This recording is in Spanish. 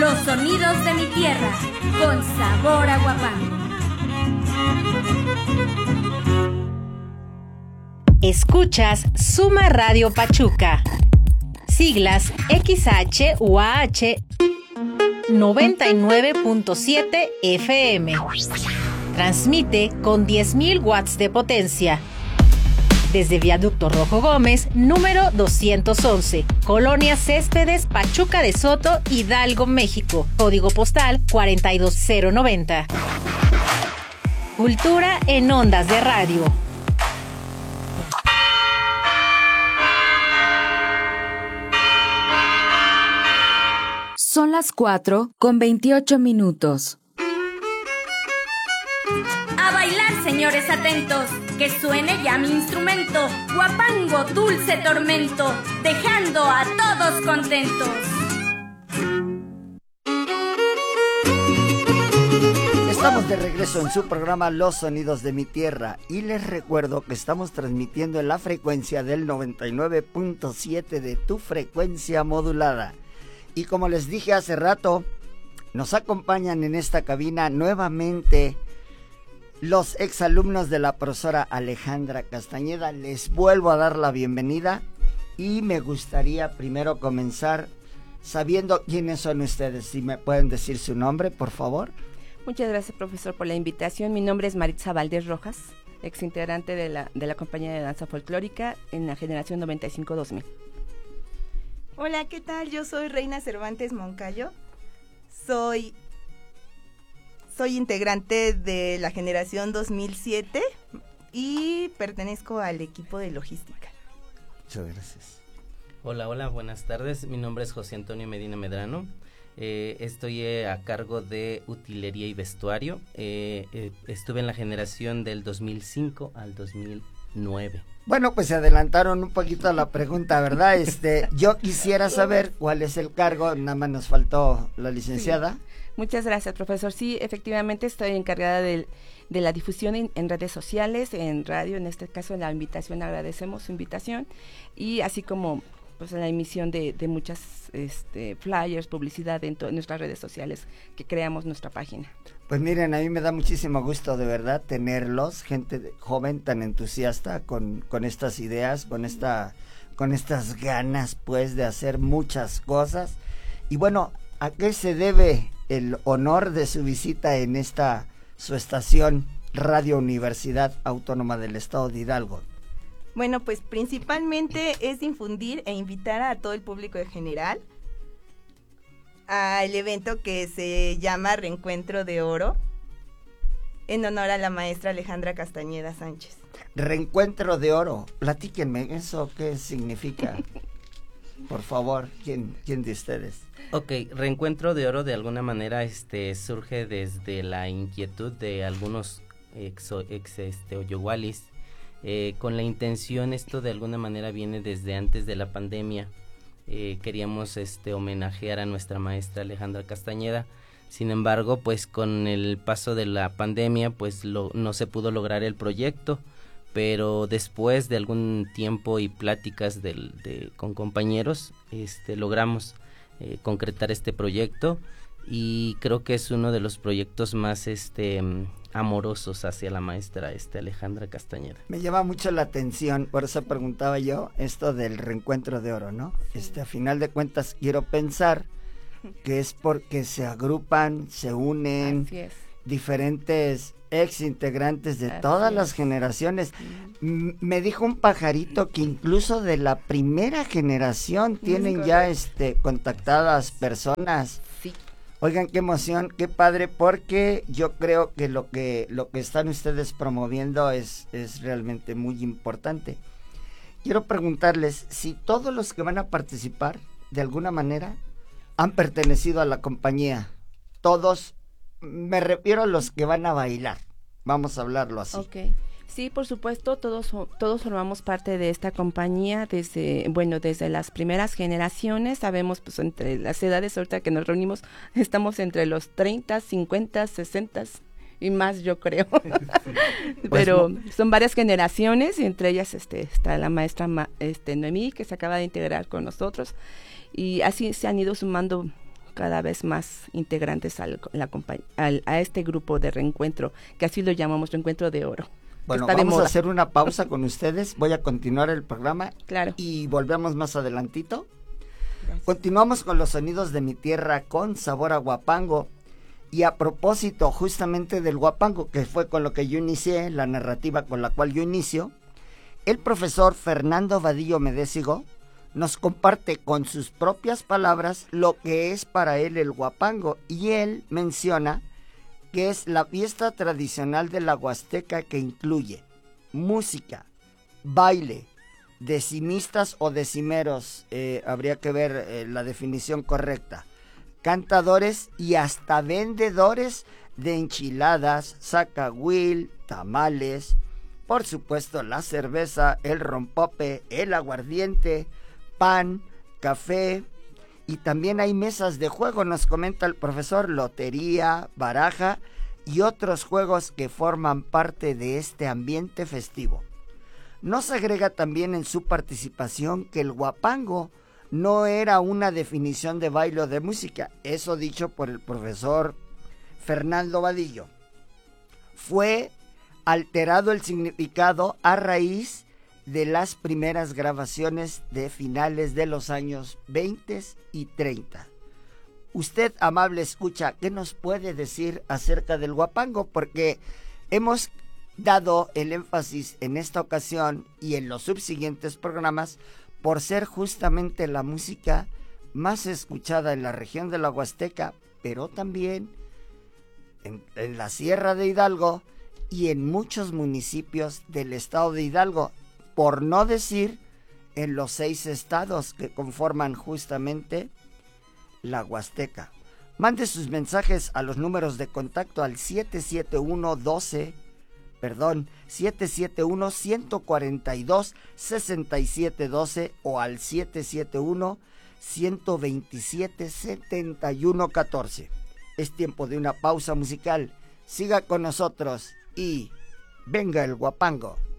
Los sonidos de mi tierra, con sabor a Huapango. Escuchas Suma Radio Pachuca. Siglas XH-UAH 99.7 FM. Transmite con 10.000 watts de potencia. Desde Viaducto Rojo Gómez, número 211, Colonia Céspedes, Pachuca de Soto, Hidalgo, México. Código postal 42090. Cultura en ondas de radio. Son las 4:28. A bailar, señores atentos, que suene ya mi instrumento, Huapango, dulce tormento, dejando a todos contentos. Estamos de regreso en su programa Los Sonidos de mi Tierra y les recuerdo que estamos transmitiendo en la frecuencia del 99.7 de tu frecuencia modulada. Y como les dije hace rato, nos acompañan en esta cabina nuevamente los exalumnos de la profesora Alejandra Castañeda. Les vuelvo a dar la bienvenida y me gustaría primero comenzar sabiendo quiénes son ustedes. Si me pueden decir su nombre, por favor. Muchas gracias, profesor, por la invitación. Mi nombre es Maritza Valdés Rojas, exintegrante de la compañía de danza folclórica en la generación 95-2000. Hola, ¿qué tal? Yo soy Reina Cervantes Moncayo. Soy integrante de la generación 2007 y pertenezco al equipo de logística. Muchas gracias. Hola, buenas tardes. Mi nombre es José Antonio Medina Medrano. Estoy a cargo de utilería y vestuario. Estuve en la generación del 2005 al 2009. Bueno, pues se adelantaron un poquito a la pregunta, ¿verdad? Yo quisiera saber cuál es el cargo, nada más nos faltó la licenciada. Sí. Muchas gracias, profesor. Sí, efectivamente estoy encargada de la difusión en redes sociales, en radio, en este caso la invitación, agradecemos su invitación, y así como pues la emisión de muchas flyers, publicidad en nuestras redes sociales que creamos nuestra página. Pues miren, a mí me da muchísimo gusto de verdad tenerlos, gente joven tan entusiasta con estas ideas, con estas ganas pues de hacer muchas cosas. Y bueno, ¿a qué se debe el honor de su visita en esta su estación Radio Universidad Autónoma del Estado de Hidalgo? Bueno, pues principalmente es difundir e invitar a todo el público en general al evento que se llama Reencuentro de Oro, en honor a la maestra Alejandra Castañeda Sánchez. Reencuentro de Oro, platíquenme, ¿eso qué significa? Por favor, ¿quién de ustedes? Ok, Reencuentro de Oro de alguna manera surge desde la inquietud de algunos oyogualis, con la intención, esto de alguna manera viene desde antes de la pandemia. Queríamos homenajear a nuestra maestra Alejandra Castañeda. Sin embargo, pues con el paso de la pandemia pues no se pudo lograr el proyecto, pero después de algún tiempo y pláticas con compañeros logramos concretar este proyecto, y creo que es uno de los proyectos más amorosos hacia la maestra Alejandra Castañeda. Me llama mucho la atención, por eso preguntaba yo esto del Reencuentro de Oro, ¿no? A final de cuentas quiero pensar que es porque se agrupan, se unen diferentes ex integrantes de todas las generaciones. Me dijo un pajarito que incluso de la primera generación tienen ya contactadas personas. Sí. Oigan, qué emoción, qué padre, porque yo creo que lo que están ustedes promoviendo es realmente muy importante. Quiero preguntarles si todos los que van a participar, de alguna manera, han pertenecido a la compañía. Todos, me refiero a los que van a bailar, vamos a hablarlo así. Okay. Sí, por supuesto, todos formamos parte de esta compañía desde las primeras generaciones. Sabemos, pues, entre las edades ahorita que nos reunimos, estamos entre los 30, 50, 60 y más, yo creo. Pero son varias generaciones, y entre ellas está la maestra Noemí, que se acaba de integrar con nosotros, y así se han ido sumando cada vez más integrantes a este grupo de reencuentro, que así lo llamamos Reencuentro de Oro. Bueno, vamos a hacer una pausa con ustedes, voy a continuar el programa. Claro. Y volvemos más adelantito. Gracias. Continuamos con los sonidos de mi tierra con sabor a guapango. Y a propósito justamente del guapango, que fue con lo que yo inicié, la narrativa con la cual yo inicio, el profesor Fernando Vadillo Medésigo nos comparte con sus propias palabras lo que es para él el guapango, y él menciona que es la fiesta tradicional de la Huasteca que incluye música, baile, decimistas o decimeros, habría que ver la definición correcta, cantadores y hasta vendedores de enchiladas, zacahuil, tamales, por supuesto la cerveza, el rompope, el aguardiente, pan, café, y también hay mesas de juego, nos comenta el profesor, lotería, baraja y otros juegos que forman parte de este ambiente festivo. Nos agrega también en su participación que el guapango no era una definición de baile o de música, eso dicho por el profesor Fernando Vadillo. Fue alterado el significado a raíz de las primeras grabaciones de finales de los años 20 y 30. Usted, amable escucha, ¿qué nos puede decir acerca del guapango? Porque hemos dado el énfasis en esta ocasión y en los subsiguientes programas por ser justamente la música más escuchada en la región de la Huasteca, pero también en la Sierra de Hidalgo y en muchos municipios del estado de Hidalgo, por no decir en los 6 estados que conforman justamente la Huasteca. Mande sus mensajes a los números de contacto al 771-142-6712 o al 771-127-7114. Es tiempo de una pausa musical. Siga con nosotros y venga el guapango.